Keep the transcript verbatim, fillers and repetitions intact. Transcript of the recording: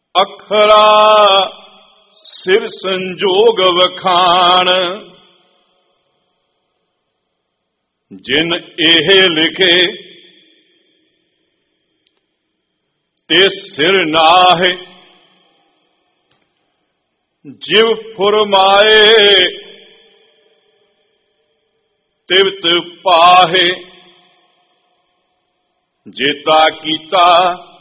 ਅਖਰਾ ਸਿਰ ਸੰਜੋਗ ਵਖਾਣ, ਜਿਨ ਇਹ ਲਿਖੇ ਤੇ ਸਿਰ ਨਾਹਿ, ਜਿਵ ਫੁਰਮਾਏ ਤਿਵਤ ਪਾਹੇ, ਜੇਤਾ ਕੀਤਾ